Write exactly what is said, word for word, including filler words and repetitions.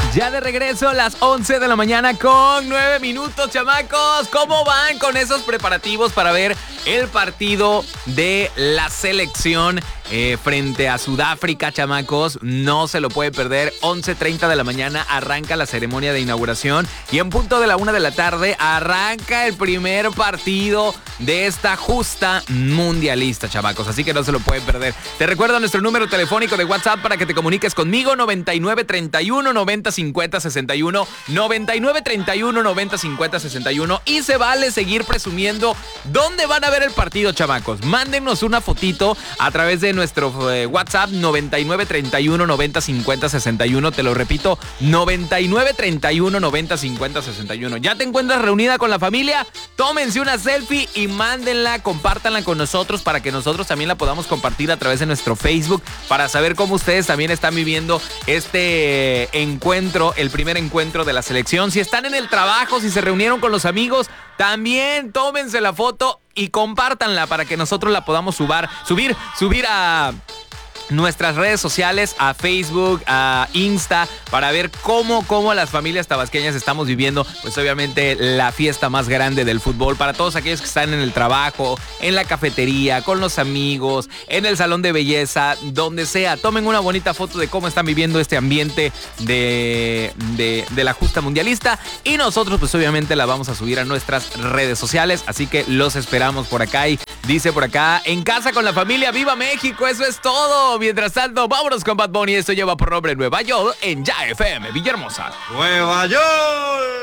Ya de regreso a las once de la mañana con nueve minutos, chamacos. ¿Cómo van con esos preparativos para ver el partido de la selección eh, frente a Sudáfrica, chamacos? No se lo puede perder. once treinta de la mañana arranca la ceremonia de inauguración y en punto de la una de la tarde arranca el primer partido de esta justa mundialista, chamacos. Así que no se lo pueden perder. Te recuerdo nuestro número telefónico de WhatsApp para que te comuniques conmigo: noventa y nueve treinta y uno noventa cincuenta sesenta y uno, noventa y nueve treinta y uno noventa cincuenta sesenta y uno. Y se vale seguir presumiendo dónde van a ver el partido, chamacos. Mándenos una fotito a través de nuestro eh, WhatsApp noventa y nueve treinta y uno noventa cincuenta sesenta y uno. Te lo repito, noventa y nueve treinta y uno noventa cincuenta sesenta y uno. ¿Ya te encuentras reunida con la familia? Tómense una selfie y mándenla, compártanla con nosotros para que nosotros también la podamos compartir a través de nuestro Facebook para saber cómo ustedes también están viviendo este encuentro, el primer encuentro de la selección. Si están en el trabajo, si se reunieron con los amigos, también tómense la foto y compártanla para que nosotros la podamos subir, subir, subir a nuestras redes sociales, a Facebook, a Insta, para ver cómo, cómo las familias tabasqueñas estamos viviendo, pues obviamente la fiesta más grande del fútbol. Para todos aquellos que están en el trabajo, en la cafetería, con los amigos, en el salón de belleza, donde sea, tomen una bonita foto de cómo están viviendo este ambiente de, de, de la justa mundialista y nosotros pues obviamente la vamos a subir a nuestras redes sociales, así que los esperamos por acá. Y dice por acá: en casa con la familia, ¡viva México! Eso es todo. Mientras tanto, vámonos con Bad Bunny. Esto lleva por nombre Nueva York en Ya F M Villahermosa. ¡Nueva York!